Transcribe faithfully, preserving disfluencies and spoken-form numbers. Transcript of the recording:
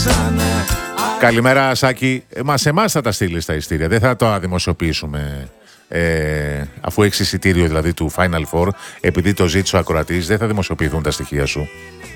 Καλημέρα Σάκη. Ε, μα σε εμάς θα τα στείλεις τα ειστήρια. Δεν θα το δημοσιοποιήσουμε. Ε, αφού έχεις εισιτήριο δηλαδή του Final Four, επειδή το ζήτησε ο ακροατής, δεν θα δημοσιοποιηθούν τα στοιχεία σου.